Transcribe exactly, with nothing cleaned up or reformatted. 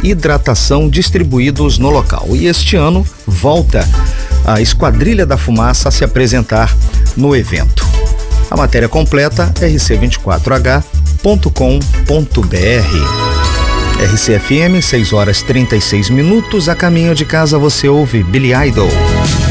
hidratação distribuídos no local. E este ano volta a Esquadrilha da Fumaça a se apresentar no evento. A matéria completa r c vinte e quatro h ponto com ponto b r. R C F M, seis horas e trinta e seis minutos. A caminho de casa você ouve Billy Idol.